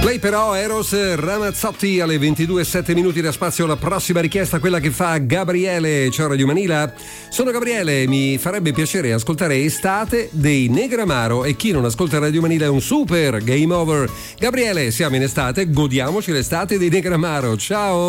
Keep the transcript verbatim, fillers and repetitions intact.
Lei però Eros Ramazzotti alle ventidue e sette minuti da spazio alla prossima richiesta, quella che fa Gabriele. Ciao Radio Manila, sono Gabriele, mi farebbe piacere ascoltare Estate dei Negramaro, e chi non ascolta Radio Manila è un super game over. Gabriele, siamo in estate, godiamoci l'estate dei Negramaro, ciao.